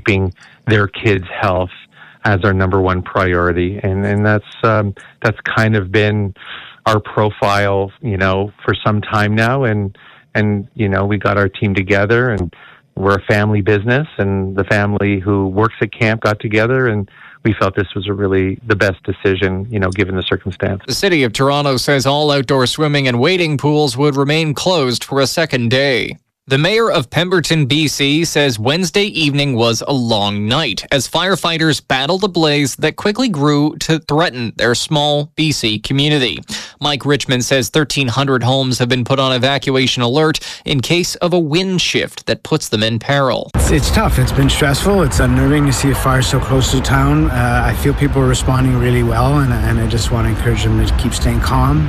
keeping their kids' health as our number one priority. And that's kind of been our profile, for some time now. And we got our team together, and we're a family business, and the family who works at camp got together, and we felt this was really the best decision, given the circumstance. The City of Toronto says all outdoor swimming and wading pools would remain closed for a second day. The mayor of Pemberton, BC, says Wednesday evening was a long night as firefighters battled a blaze that quickly grew to threaten their small BC community. Mike Richmond says 1,300 homes have been put on evacuation alert in case of a wind shift that puts them in peril. It's tough. It's been stressful. It's unnerving to see a fire so close to town. I feel people are responding really well, and I just want to encourage them to keep staying calm.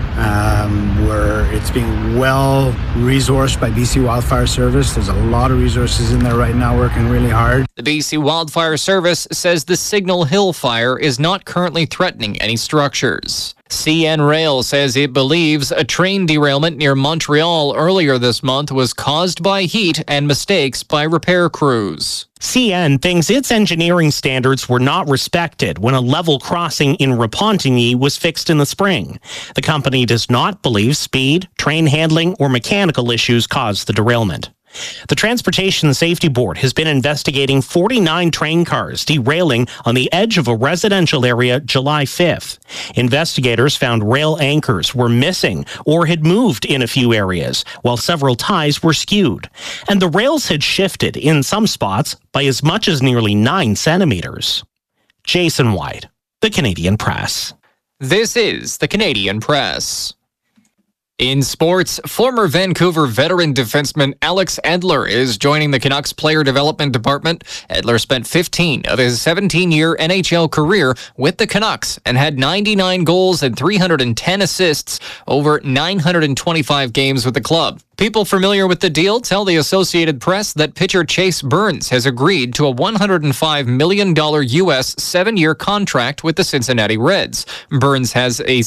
It's being well resourced by BC Wildfire Service. There's a lot of resources in there right now working really hard. The BC Wildfire Service says the Signal Hill fire is not currently threatening any structures. CN Rail says it believes a train derailment near Montreal earlier this month was caused by heat and mistakes by repair crews. CN thinks its engineering standards were not respected when a level crossing in Repentigny was fixed in the spring. The company does not believe speed, train handling, or mechanical issues caused the derailment. The Transportation Safety Board has been investigating 49 train cars derailing on the edge of a residential area July 5th. Investigators found rail anchors were missing or had moved in a few areas, while several ties were skewed. And the rails had shifted in some spots by as much as nearly 9 centimeters. Jason White, The Canadian Press. This is The Canadian Press. In sports, former Vancouver veteran defenseman Alex Edler is joining the Canucks player development department. Edler spent 15 of his 17-year NHL career with the Canucks and had 99 goals and 310 assists over 925 games with the club. People familiar with the deal tell the Associated Press that pitcher Chase Burns has agreed to a $105 million U.S. 7-year contract with the Cincinnati Reds. Burns has a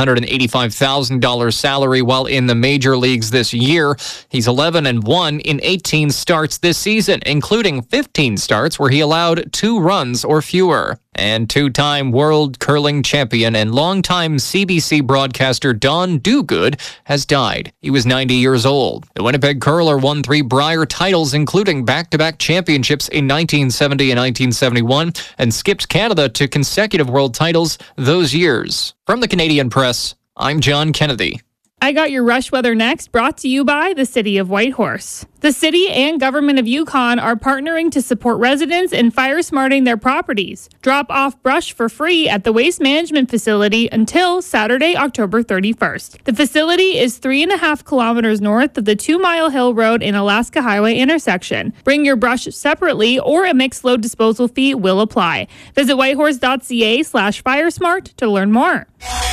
$785,000 salary while in the major leagues this year. He's 11-1 in 18 starts this season, including 15 starts where he allowed 2 runs or fewer. And two-time world curling champion and longtime CBC broadcaster Don Duguid has died. He was 90 years old. The Winnipeg curler won 3 Brier titles, including back-to-back championships in 1970 and 1971, and skipped Canada to consecutive world titles those years. From the Canadian Press, I'm John Kennedy. I got your rush weather next, brought to you by the City of Whitehorse. The city and government of Yukon are partnering to support residents in fire smarting their properties. Drop off brush for free at the waste management facility until Saturday, October 31st. The facility is 3.5 kilometers north of the 2 Mile Hill Road and Alaska Highway intersection. Bring your brush separately or a mixed load disposal fee will apply. Visit whitehorse.ca/firesmart to learn more.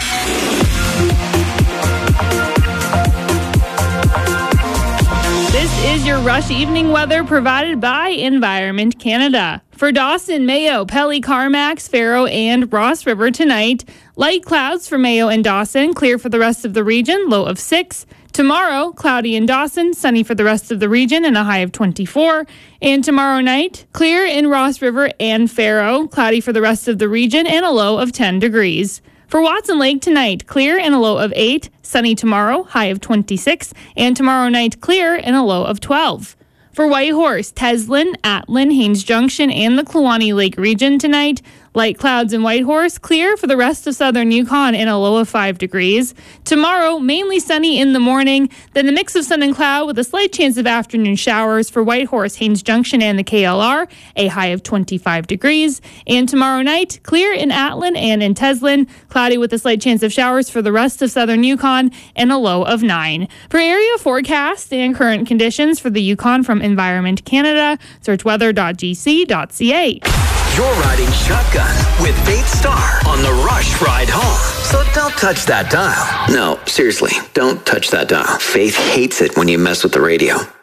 This is your Rush evening weather provided by Environment Canada. For Dawson, Mayo, Pelly, Carmax, Faro, and Ross River tonight, light clouds for Mayo and Dawson, clear for the rest of the region, low of 6. Tomorrow, cloudy in Dawson, sunny for the rest of the region, and a high of 24. And tomorrow night, clear in Ross River and Faro, cloudy for the rest of the region, and a low of 10 degrees. For Watson Lake tonight, clear and a low of 8, sunny tomorrow, high of 26, and tomorrow night clear and a low of 12. For Whitehorse, Teslin, Atlin, Haines Junction, and the Kluane Lake region tonight, light clouds in Whitehorse, clear for the rest of southern Yukon and a low of 5 degrees. Tomorrow, mainly sunny in the morning, then a mix of sun and cloud with a slight chance of afternoon showers for Whitehorse, Haines Junction, and the KLR, a high of 25 degrees. And tomorrow night, clear in Atlin and in Teslin, cloudy with a slight chance of showers for the rest of southern Yukon and a low of 9. For area forecast and current conditions for the Yukon from Environment Canada, search weather.gc.ca. You're riding shotgun with Faith Starr on the Rush Ride Home. So don't touch that dial. No, seriously, don't touch that dial. Faith hates it when you mess with the radio.